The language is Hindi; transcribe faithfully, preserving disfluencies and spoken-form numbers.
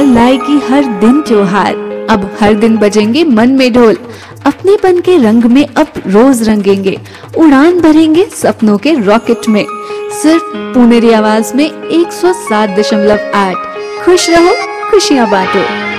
लाएगी हर दिन त्योहार। अब हर दिन बजेंगे मन में ढोल, अपनेपन के रंग में अब रोज रंगेंगे, उड़ान भरेंगे सपनों के रॉकेट में। सिर्फ पुनेरी आवाज में एक सौ सात दशमलव आठ। खुश रहो, खुशियां बांटो।